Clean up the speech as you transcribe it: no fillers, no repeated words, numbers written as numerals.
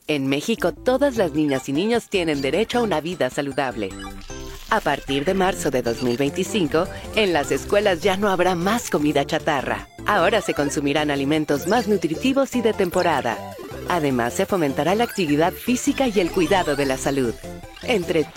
En México, todas las niñas y niños tienen derecho a una vida saludable. A partir de marzo de 2025, en las escuelas ya no habrá más comida chatarra. Ahora se consumirán alimentos más nutritivos y de temporada. Además, se fomentará la actividad física y el cuidado de la salud. Entre